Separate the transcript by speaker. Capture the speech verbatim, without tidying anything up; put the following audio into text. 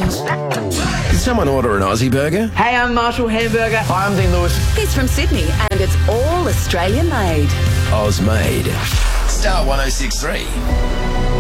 Speaker 1: Did someone order an Aussie burger?
Speaker 2: Hey, I'm Marshall Hamburger.
Speaker 1: Hi, I'm Dean Lewis.
Speaker 3: He's from Sydney and it's all Australian made.
Speaker 1: Oz made. Star one oh six three.